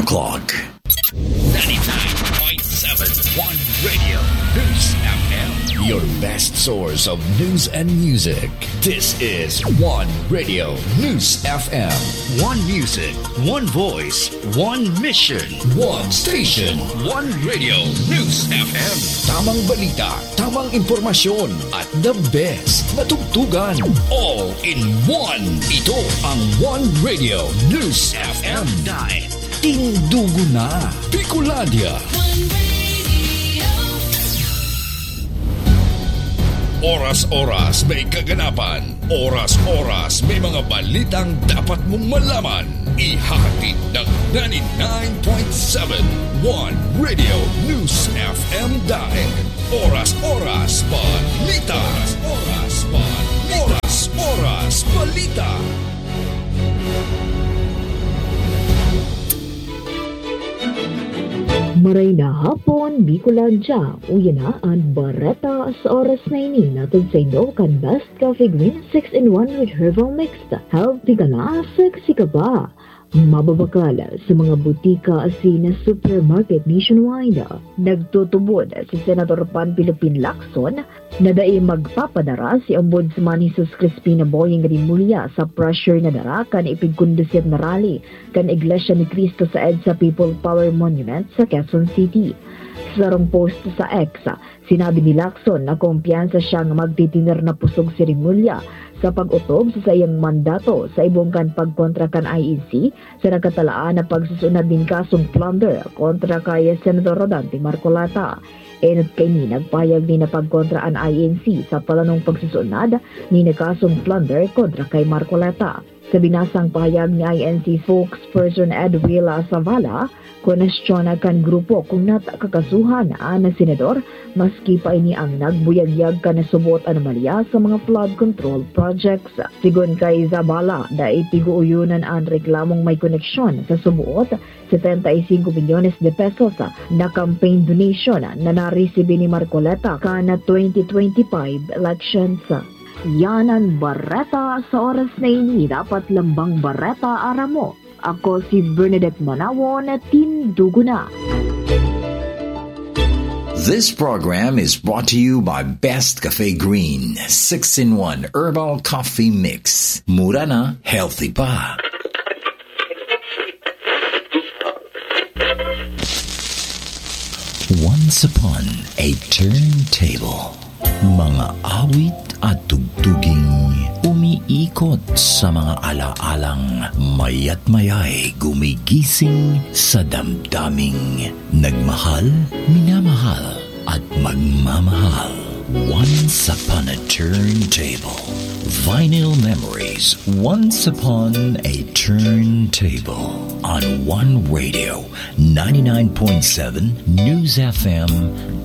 o'clock. 99.7 One Radio News FM. Your best source of news and music. This is One Radio News FM. One music, one voice, one mission, one station, one Radio News FM. Tamang balita, tamang impormasyon, at the best na tugtugan. All in one. Ito ang One Radio News FM. Tindugo na, Bicolandia. Oras-oras may kaganapan. Oras-oras may mga balitang dapat mong malaman. Ihahatid ng 99.7 One Radio News FM dahil oras-oras balita. Oras-oras balita. Oras-oras balita. Maray na hapon, Bicolandia. Uya na ang bareta sa oras na ini. Natod sa inyo kan Best Coffee Green 6-in-1 with Herbal Mixed. Healthy ka na, sexy ka ba? Mababakal sa mga butika asin na supermarket nationwide. Nagtutubod si Senator Panfilo Lacson na dai magpapadara si Ombudsman Jesus Crispina Boyeng Rimulya sa pressure na dara kan ipigkondusir na rally kan Iglesia ni Cristo sa EDSA People Power Monument sa Quezon City. Sa sarong post sa X, sinabi ni Lacson na kumpiyansa siyang magtitiner na pusog si Rimulya sa pag-utob sa iyang mandato sa ibongkan pagkontra kan IEC sa nagkatalaan na pagsusunod din kasong plunder kontra kay Senator Rodante Marcoleta. Enot kay ni nagpayag din na pagkontra ang INC sa palanong pagsusunod ni nakasong plunder kontra kay Marcoleta. Sa binasang pahayag ni INC spokesperson Edwila Zavala, konestyon kan grupo kung natakakasuhan na senador maski pa ini ang nagbuyagyag ka na subot anomalya sa mga flood control projects. Sigon kay Zavala, daitiguuyunan ang reklamong may koneksyon sa subuot 75 milyones de pesos na campaign donation na naresibe ni Marcoleta kana 2025 elections. Yan ang bareta sa oras na ini. Dapat lambang bareta ara mo. Ako si Bernadette Manawon na Tindugo na. This program is brought to you by Best Cafe Green 6-in-1 Herbal Coffee Mix. Mura na, healthy pa. Once upon a turntable. Mga awit at tugtuging umiikot sa mga alaalang mayat mayay gumigising sa damdaming nagmahal, minamahal at magmamahal. Once upon a turntable. Vinyl memories. Once upon a turntable. On One Radio 99.7 News FM